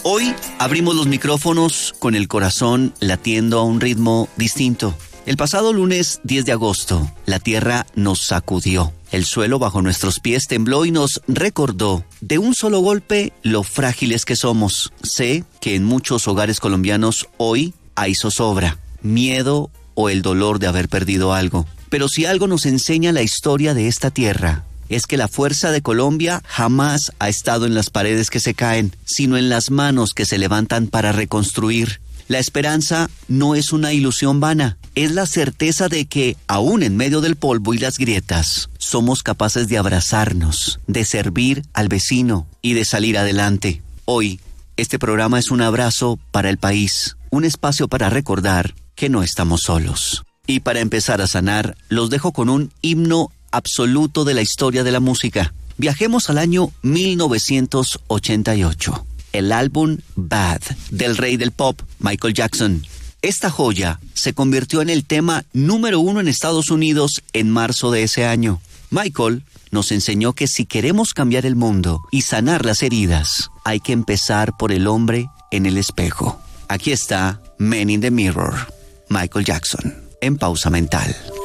Hoy abrimos los micrófonos con el corazón latiendo a un ritmo distinto. El pasado lunes 10 de agosto, la tierra nos sacudió. El suelo bajo nuestros pies tembló y nos recordó de un solo golpe lo frágiles que somos. Sé que en muchos hogares colombianos hoy hay zozobra, miedo o el dolor de haber perdido algo. Pero si algo nos enseña la historia de esta tierra, es que la fuerza de Colombia jamás ha estado en las paredes que se caen, sino en las manos que se levantan para reconstruir. La esperanza no es una ilusión vana, es la certeza de que, aún en medio del polvo y las grietas, somos capaces de abrazarnos, de servir al vecino y de salir adelante. Hoy, este programa es un abrazo para el país, un espacio para recordar que no estamos solos. Y para empezar a sanar, los dejo con un himno absoluto de la historia de la música. Viajemos al año 1988. El álbum Bad del rey del pop, Michael Jackson. Esta joya se convirtió en el tema número 1 en Estados Unidos en marzo de ese año. Michael nos enseñó que si queremos cambiar el mundo y sanar las heridas, hay que empezar por el hombre en el espejo. Aquí está Man in the Mirror, Michael Jackson, en Pausa Mental.